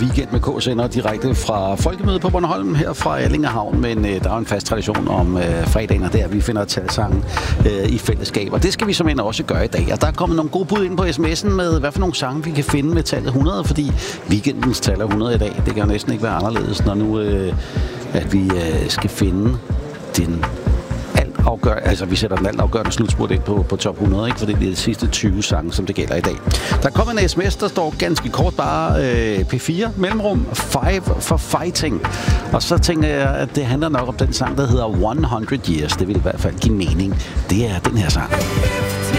Weekend med K-sender direkte fra Folkemødet på Bornholm her fra Allingehavn. Men der er jo en fast tradition om fredagen, og der vi finder talsange i fællesskab. Og det skal vi simpelthen også gøre i dag. Og der er kommet nogle gode bud ind på sms'en med, hvad for nogle sange vi kan finde med tallet 100, fordi weekendens tal er 100 i dag. Det kan jo næsten ikke være anderledes, når nu at vi skal finde den vi sætter den altafgørende slutspurt ind på top 100, ikke? For det er de sidste 20 sange, som det gælder i dag. Der kommer en sms, der står ganske kort bare P4, mellemrum, 5 for fighting. Og så tænker jeg, at det handler nok om den sang, der hedder 100 Years. Det vil i hvert fald give mening. Det er den her sang.